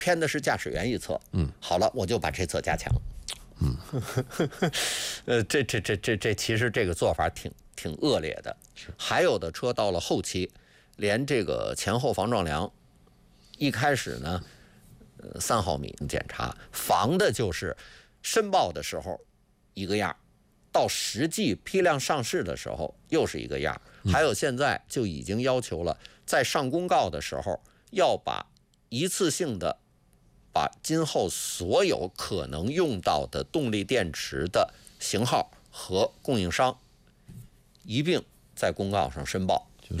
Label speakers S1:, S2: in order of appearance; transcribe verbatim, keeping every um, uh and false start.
S1: 偏的是驾驶员一侧，
S2: 嗯，
S1: 好了，我就把这侧加强。嗯，呃，这这这这这，其实这个做法挺挺恶劣的。还有的车到了后期，连这个前后防撞梁，一开始呢，呃，三毫米检查，防的就是申报的时候一个样，到实际批量上市的时候又是一个样。还有现在就已经要求了，在上公告的时候要把一次性的。把今后所有可能用到的动力电池的型号和供应商一并在公告上申报。